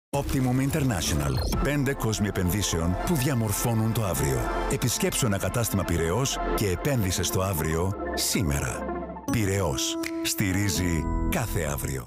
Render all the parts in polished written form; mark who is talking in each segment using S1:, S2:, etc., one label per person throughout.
S1: Optimum International. 5 κόσμοι επενδύσεων που διαμορφώνουν το αύριο. Επισκέψου ένα κατάστημα Πειραιώς και επένδυσε στο αύριο σήμερα. Πειραιώς. Στηρίζει κάθε αύριο.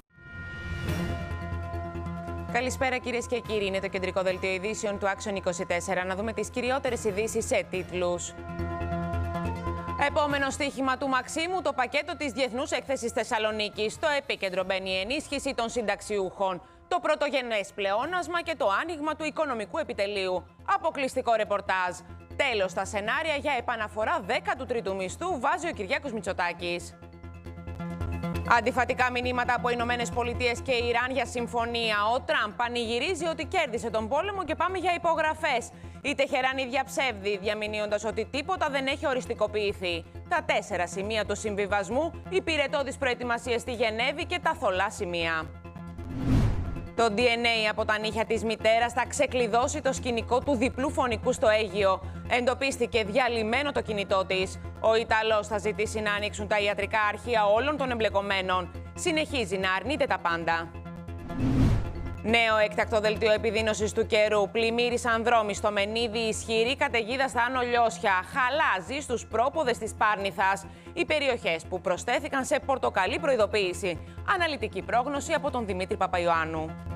S2: Καλησπέρα κυρίες και κύριοι. Είναι το κεντρικό δελτίο ειδήσεων του Action 24. Να δούμε τις κυριότερες ειδήσεις σε τίτλους. Επόμενο στοίχημα του Μαξίμου, το πακέτο της Διεθνούς Έκθεσης Θεσσαλονίκης. Στο επίκεντρο μπαίνει η ενίσχυση των συνταξιούχων, το πρωτογενές πλεόνασμα και το άνοιγμα του οικονομικού επιτελείου. Αποκλειστικό ρεπορτάζ. Τέλος, στα σενάρια για επαναφορά 13ου μισθού βάζει ο Κυριάκος Μητσοτάκης. Αντιφατικά μηνύματα από Ηνωμένες Πολιτείες και Ιράν για συμφωνία. Ο Τραμπ πανηγυρίζει ότι κέρδισε τον πόλεμο και πάμε για υπογραφές. Η Τεχεράνη διαψεύδει, διαμηνύοντας ότι τίποτα δεν έχει οριστικοποιηθεί. Τα 4 σημεία του συμβιβασμού, οι πυρετώδεις προετοιμασίες στη Γενέβη και τα θολά σημεία. Το DNA από τα νύχια της μητέρας θα ξεκλειδώσει το σκηνικό του διπλού φωνικού στο Αίγυο. Εντοπίστηκε διαλυμένο το κινητό της. Ο Ιταλός θα ζητήσει να ανοίξουν τα ιατρικά αρχεία όλων των εμπλεκομένων. Συνεχίζει να αρνείται τα πάντα. Νέο έκτακτο δελτίο επιδείνωσης του καιρού. Πλημμύρισαν δρόμοι στο Μενίδη, ισχυρή καταιγίδα στα Άνω Λιώσια. Χαλάζει στους πρόποδες της Πάρνηθας. Οι περιοχές που προσθέθηκαν σε πορτοκαλί προειδοποίηση. Αναλυτική πρόγνωση από τον Δημήτρη Παπαϊωάννου.